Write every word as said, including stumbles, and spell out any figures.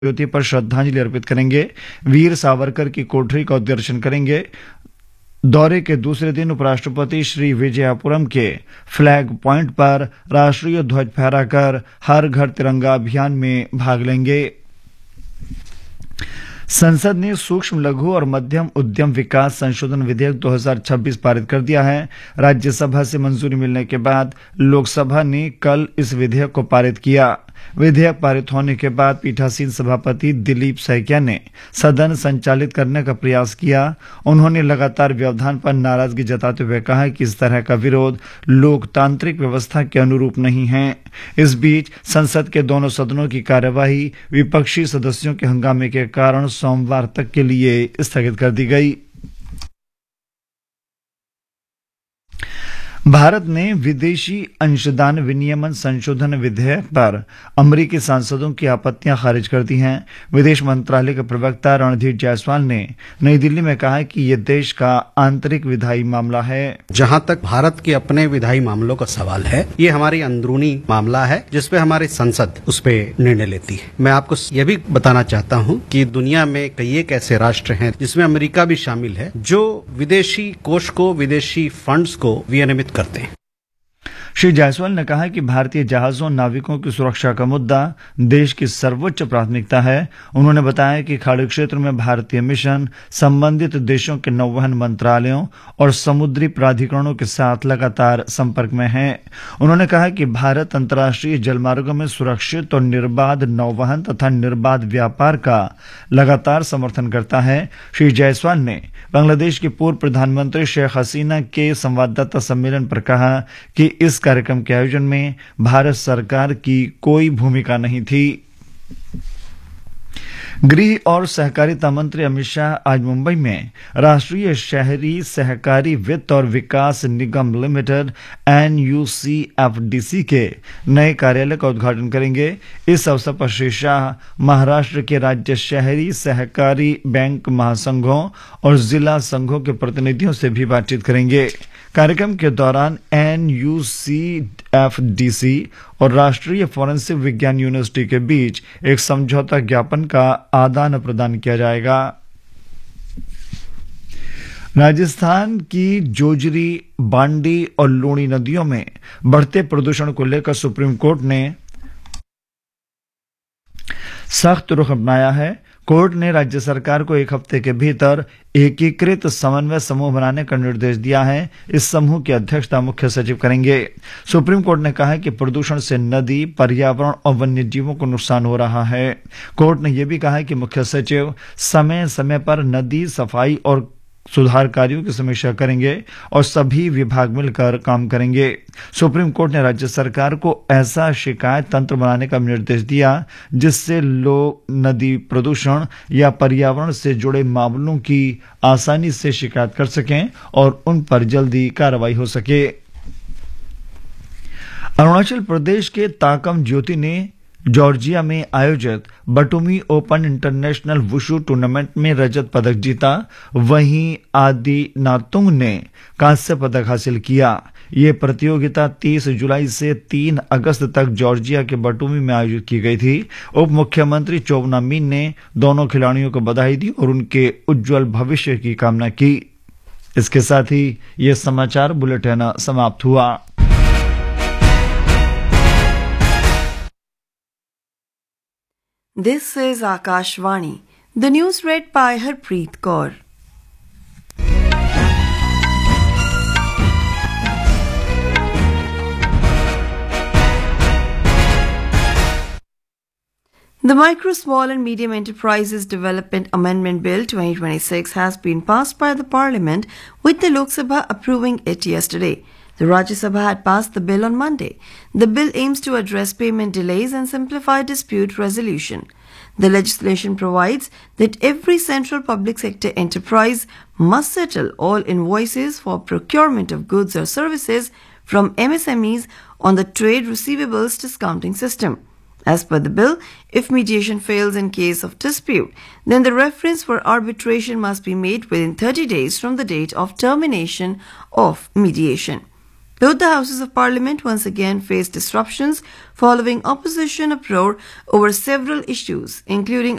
ज्योति पर श्रद्धांजलि अर्पित करेंगे। वीर सावरकर की कोठरी का दर्शन करेंगे। दौरे के दूसरे दिन उपराष्ट्रपति श्री विजयपुरम के फ्लैग पॉइंट पर राष्ट्रीय ध्वज फहराकर हर घर तिरंगा अभियान में भाग लेंगे। संसद ने सूक्ष्म लघु और मध्यम उद्यम विकास संशोधन विधेयक दो हज़ार छब्बीस पारित कर दिया है। राज्यसभा से मंजूरी मिलने के बाद लोकसभा ने कल इस विधेयक को पारित किया। विधेयक पारित होने के बाद पीठासीन सभापति दिलीप सैकिया ने सदन संचालित करने का प्रयास किया। उन्होंने लगातार व्यवधान पर नाराजगी जताते हुए कहा कि इस तरह का विरोध लोकतांत्रिक व्यवस्था के अनुरूप नहीं है। इस बीच संसद के दोनों सदनों की कार्यवाही विपक्षी सदस्यों के हंगामे के कारण सोमवार तक के लिए स्थगित कर दी गई। भारत ने विदेशी अंशदान विनियमन संशोधन विधेयक पर अमेरिकी सांसदों की आपत्तियां खारिज कर दी हैं। विदेश मंत्रालय के प्रवक्ता रणधीर जायसवाल ने नई दिल्ली में कहा कि यह देश का आंतरिक विधायी मामला है। जहां तक भारत के अपने विधायी मामलों का सवाल है, ये हमारी अंदरूनी मामला है जिसपे हमारी संसद उस पे निर्णय लेती है। मैं आपको यह भी बताना चाहता हूं कि दुनिया में कई एक ऐसे राष्ट्र हैं जिसमें अमेरिका भी शामिल है, जो विदेशी कोष को, विदेशी फंड्स को विनियमित करते हैं। श्री जायसवाल ने कहा कि भारतीय जहाजों नाविकों की सुरक्षा का मुद्दा देश की सर्वोच्च प्राथमिकता है। उन्होंने बताया कि खाड़ी क्षेत्र में भारतीय मिशन संबंधित देशों के नौवहन मंत्रालयों और समुद्री प्राधिकरणों के साथ लगातार संपर्क में है। उन्होंने कहा कि भारत अंतर्राष्ट्रीय जलमार्गों में सुरक्षित और निर्बाध नौवहन तथा निर्बाध व्यापार का लगातार समर्थन करता है। श्री जायसवाल ने बांग्लादेश की पूर्व प्रधानमंत्री शेख हसीना के संवाददाता सम्मेलन पर कहा कि इस कार्यक्रम के आयोजन में भारत सरकार की कोई भूमिका नहीं थी। गृह और सहकारिता मंत्री अमित शाह आज मुंबई में राष्ट्रीय शहरी सहकारी वित्त और विकास निगम limited N you C F D C के नए कार्यालय का उद्घाटन करेंगे। इस अवसर पर श्री शाह महाराष्ट्र के राज्य शहरी सहकारी बैंक महासंघों और जिला संघों के प्रतिनिधियों से भी बातचीत करेंगे। कार्यक्रम के दौरान N you C F D C और राष्ट्रीय फोरेंसिक विज्ञान यूनिवर्सिटी के बीच एक समझौता ज्ञापन का आदान प्रदान किया जाएगा। राजस्थान की जोजरी, बांडी और लूणी नदियों में बढ़ते प्रदूषण को लेकर सुप्रीम कोर्ट ने सख्त रुख अपनाया है। कोर्ट ने राज्य सरकार को एक हफ्ते के भीतर एकीकृत समन्वय समूह बनाने का निर्देश दिया है। इस समूह की अध्यक्षता मुख्य सचिव करेंगे। सुप्रीम कोर्ट ने कहा है कि प्रदूषण से नदी, पर्यावरण और वन्य जीवों को नुकसान हो रहा है। कोर्ट ने यह भी कहा है कि मुख्य सचिव समय समय पर नदी सफाई और सुधार कार्यों की समीक्षा करेंगे और सभी विभाग मिलकर काम करेंगे। सुप्रीम कोर्ट ने राज्य सरकार को ऐसा शिकायत तंत्र बनाने का निर्देश दिया जिससे लोग नदी प्रदूषण या पर्यावरण से जुड़े मामलों की आसानी से शिकायत कर सकें और उन पर जल्दी कार्रवाई हो सके। अरुणाचल प्रदेश के ताकम ज्योति ने जॉर्जिया में आयोजित बटुमी ओपन इंटरनेशनल वुशु टूर्नामेंट में रजत पदक जीता। वहीं आदि नातुंग ने कांस्य पदक हासिल किया। ये प्रतियोगिता तीस जुलाई से तीन अगस्त तक जॉर्जिया के बटुमी में आयोजित की गई थी। उप मुख्यमंत्री चोवना मीन ने दोनों खिलाड़ियों को बधाई दी और उनके उज्जवल भविष्य की कामना की। इसके साथ ही ये समाचार बुलेटिन समाप्त हुआ। This is Akashvani. The news read by Harpreet Kaur. The Micro, Small and Medium Enterprises Development Amendment Bill twenty twenty-six has been passed by the Parliament, with the Lok Sabha approving it yesterday. The Rajya Sabha had passed the bill on Monday. The bill aims to address payment delays and simplify dispute resolution. The legislation provides that every central public sector enterprise must settle all invoices for procurement of goods or services from M S M Es on the Trade Receivables Discounting System. As per the bill, if mediation fails in case of dispute, then the reference for arbitration must be made within thirty days from the date of termination of mediation. Both the houses of parliament once again faced disruptions following opposition uproar over several issues, including